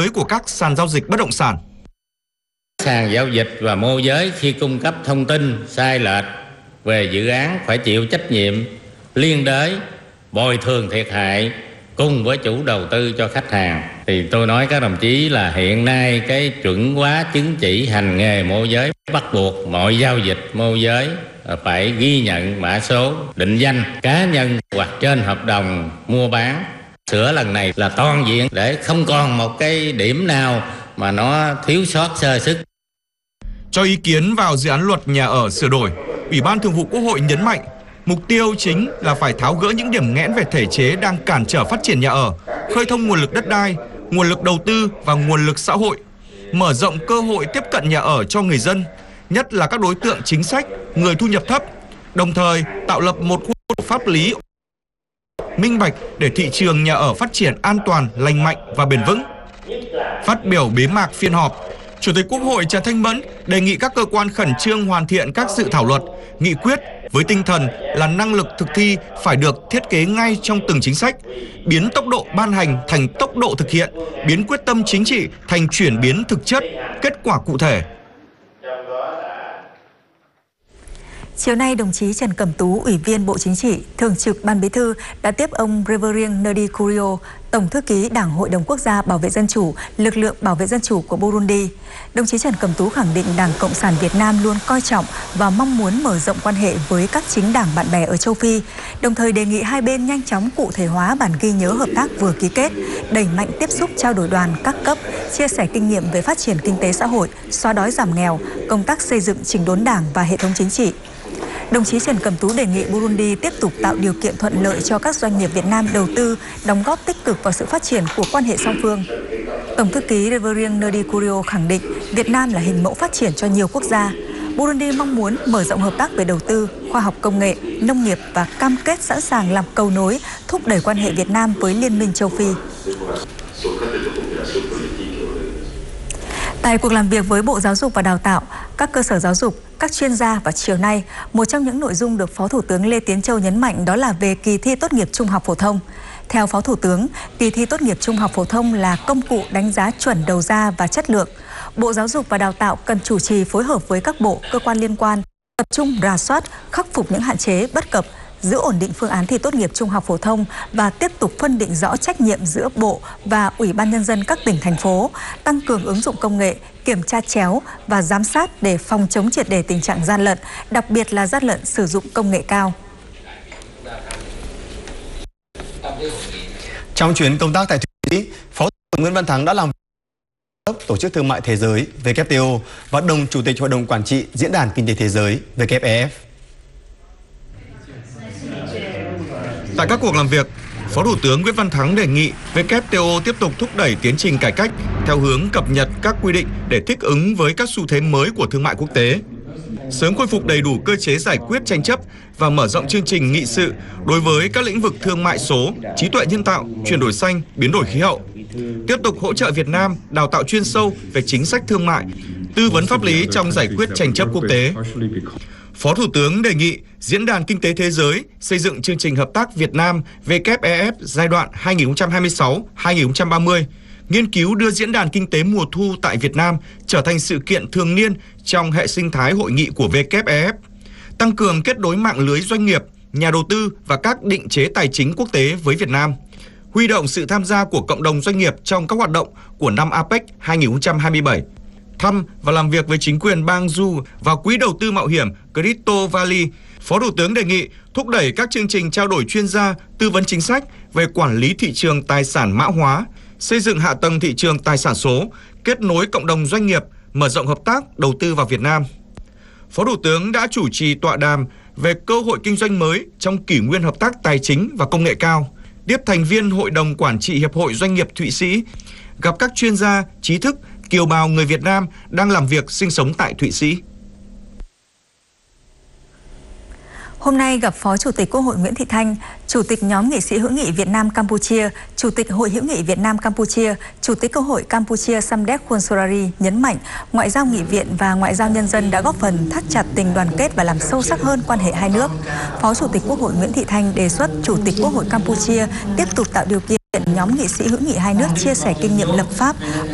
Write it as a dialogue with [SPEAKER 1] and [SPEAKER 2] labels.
[SPEAKER 1] mới của các sàn giao dịch bất động sản.
[SPEAKER 2] Sàn giao dịch và môi giới khi cung cấp thông tin sai lệch về dự án phải chịu trách nhiệm liên đới bồi thường thiệt hại cùng với chủ đầu tư cho khách hàng. Thì tôi nói các đồng chí là hiện nay cái chuẩn hóa chứng chỉ hành nghề môi giới bắt buộc mọi giao dịch môi giới phải ghi nhận mã số định danh cá nhân hoặc trên hợp đồng mua bán. Sửa lần này là toàn diện để không còn một cái điểm nào mà nó thiếu sót sơ suất.
[SPEAKER 1] Cho ý kiến vào dự án luật nhà ở sửa đổi, Ủy ban Thường vụ Quốc hội nhấn mạnh mục tiêu chính là phải tháo gỡ những điểm nghẽn về thể chế đang cản trở phát triển nhà ở, khơi thông nguồn lực đất đai, nguồn lực đầu tư và nguồn lực xã hội, mở rộng cơ hội tiếp cận nhà ở cho người dân, nhất là các đối tượng chính sách, người thu nhập thấp, đồng thời tạo lập một khuôn khổ pháp lý minh bạch để thị trường nhà ở phát triển an toàn, lành mạnh và bền vững. Phát biểu bế mạc phiên họp, Chủ tịch Quốc hội Trần Thanh Mẫn đề nghị các cơ quan khẩn trương hoàn thiện các dự thảo luật, nghị quyết với tinh thần là năng lực thực thi phải được thiết kế ngay trong từng chính sách, biến tốc độ ban hành thành tốc độ thực hiện, biến quyết tâm chính trị thành chuyển biến thực chất, kết quả cụ thể.
[SPEAKER 3] Chiều nay, đồng chí Trần Cẩm Tú, Ủy viên Bộ Chính trị, Thường trực Ban Bí thư đã tiếp ông Reverien Nedi Curio, Tổng thư ký Đảng Hội đồng Quốc gia Bảo vệ Dân chủ, Lực lượng Bảo vệ Dân chủ của Burundi. Đồng chí Trần Cẩm Tú khẳng định Đảng Cộng sản Việt Nam luôn coi trọng và mong muốn mở rộng quan hệ với các chính đảng bạn bè ở châu Phi, đồng thời đề nghị hai bên nhanh chóng cụ thể hóa bản ghi nhớ hợp tác vừa ký kết, đẩy mạnh tiếp xúc trao đổi đoàn các cấp, chia sẻ kinh nghiệm về phát triển kinh tế xã hội, xóa đói giảm nghèo, công tác xây dựng chỉnh đốn đảng và hệ thống chính trị. Đồng chí Trần Cẩm Tú đề nghị Burundi tiếp tục tạo điều kiện thuận lợi cho các doanh nghiệp Việt Nam đầu tư, đóng góp tích cực vào sự phát triển của quan hệ song phương. Tổng thư ký Reverien Nedi Curio khẳng định Việt Nam là hình mẫu phát triển cho nhiều quốc gia. Burundi mong muốn mở rộng hợp tác về đầu tư, khoa học công nghệ, nông nghiệp và cam kết sẵn sàng làm cầu nối, thúc đẩy quan hệ Việt Nam với Liên minh châu Phi. Tại cuộc làm việc với Bộ Giáo dục và Đào tạo, các cơ sở giáo dục, các chuyên gia vào chiều nay, một trong những nội dung được Phó Thủ tướng Lê Tiến Châu nhấn mạnh đó là về kỳ thi tốt nghiệp trung học phổ thông. Theo Phó Thủ tướng, kỳ thi tốt nghiệp trung học phổ thông là công cụ đánh giá chuẩn đầu ra và chất lượng. Bộ Giáo dục và Đào tạo cần chủ trì phối hợp với các bộ, cơ quan liên quan, tập trung rà soát, khắc phục những hạn chế, bất cập, giữ ổn định phương án thi tốt nghiệp trung học phổ thông và tiếp tục phân định rõ trách nhiệm giữa Bộ và Ủy ban Nhân dân các tỉnh, thành phố, tăng cường ứng dụng công nghệ, kiểm tra chéo và giám sát để phòng chống triệt để tình trạng gian lận, đặc biệt là gian lận sử dụng công nghệ cao.
[SPEAKER 4] Trong chuyến công tác tại Thụy Sĩ, Phó Thủ tướng Nguyễn Văn Thắng đã làm Tổ chức Thương mại Thế giới WTO và đồng Chủ tịch Hội đồng Quản trị Diễn đàn Kinh tế Thế giới WEF.
[SPEAKER 1] Tại các cuộc làm việc, Phó Thủ tướng Nguyễn Văn Thắng đề nghị WTO tiếp tục thúc đẩy tiến trình cải cách theo hướng cập nhật các quy định để thích ứng với các xu thế mới của thương mại quốc tế, sớm khôi phục đầy đủ cơ chế giải quyết tranh chấp và mở rộng chương trình nghị sự đối với các lĩnh vực thương mại số, trí tuệ nhân tạo, chuyển đổi xanh, biến đổi khí hậu, tiếp tục hỗ trợ Việt Nam đào tạo chuyên sâu về chính sách thương mại, tư vấn pháp lý trong giải quyết tranh chấp quốc tế. Phó Thủ tướng đề nghị Diễn đàn Kinh tế Thế giới xây dựng chương trình hợp tác Việt Nam WEF giai đoạn 2026-2030, nghiên cứu đưa Diễn đàn Kinh tế mùa thu tại Việt Nam trở thành sự kiện thường niên trong hệ sinh thái hội nghị của WEF, tăng cường kết nối mạng lưới doanh nghiệp, nhà đầu tư và các định chế tài chính quốc tế với Việt Nam, huy động sự tham gia của cộng đồng doanh nghiệp trong các hoạt động của năm APEC 2027. Thăm và làm việc với chính quyền bang Du và Quỹ đầu tư mạo hiểm Crypto Valley, Phó Thủ tướng đề nghị thúc đẩy các chương trình trao đổi chuyên gia, tư vấn chính sách về quản lý thị trường tài sản mã hóa, xây dựng hạ tầng thị trường tài sản số, kết nối cộng đồng doanh nghiệp, mở rộng hợp tác đầu tư vào Việt Nam. Phó Thủ tướng đã chủ trì tọa đàm về cơ hội kinh doanh mới trong kỷ nguyên hợp tác tài chính và công nghệ cao, tiếp thành viên Hội đồng Quản trị Hiệp hội Doanh nghiệp Thụy Sĩ, gặp các chuyên gia, trí thức, kiều bào người Việt Nam đang làm việc sinh sống tại Thụy Sĩ.
[SPEAKER 3] Hôm nay gặp Phó Chủ tịch Quốc hội Nguyễn Thị Thanh, Chủ tịch nhóm nghị sĩ hữu nghị Việt Nam Campuchia, Chủ tịch Hội hữu nghị Việt Nam Campuchia, Chủ tịch Quốc hội Campuchia Samdech Hun Sorari nhấn mạnh ngoại giao nghị viện và ngoại giao nhân dân đã góp phần thắt chặt tình đoàn kết và làm sâu sắc hơn quan hệ hai nước. Phó Chủ tịch Quốc hội Nguyễn Thị Thanh đề xuất Chủ tịch Quốc hội Campuchia tiếp tục tạo điều kiện nhóm nghị sĩ hữu nghị hai nước chia sẻ kinh nghiệm lập pháp,